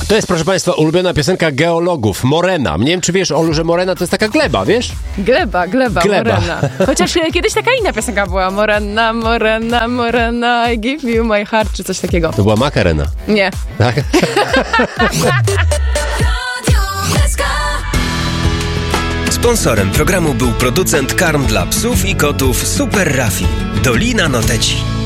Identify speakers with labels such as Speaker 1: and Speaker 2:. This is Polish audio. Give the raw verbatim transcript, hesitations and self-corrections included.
Speaker 1: To jest, proszę państwa, ulubiona piosenka geologów, Morena. Nie wiem, czy wiesz, Olu, że Morena to jest taka gleba, wiesz?
Speaker 2: Gleba, gleba, gleba. Morena. Chociaż kiedyś taka inna piosenka była. Morena, Morena, Morena, I give you my heart, czy coś takiego.
Speaker 1: To była Makarena.
Speaker 2: Nie.
Speaker 1: Tak?
Speaker 3: Sponsorem programu był producent karm dla psów i kotów Super Raffi. Dolina Noteci.